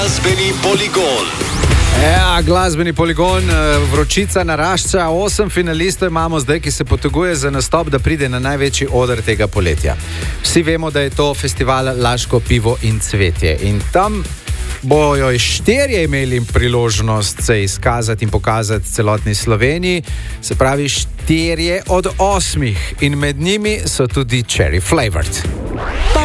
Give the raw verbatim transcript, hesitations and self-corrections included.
Glasbeni poligon. Ja, glasbeni poligon, vročica narašča, osem finalistov imamo zdaj, ki se poteguje za nastop, da pride na največji oder tega poletja. Vsi vemo, da je to festival Laško pivo in cvetje in tam bojo štirje imeli priložnost se izkazati in pokazati celotni Sloveniji, se pravi štirje od osmih in med njimi so tudi Cherry Flavored.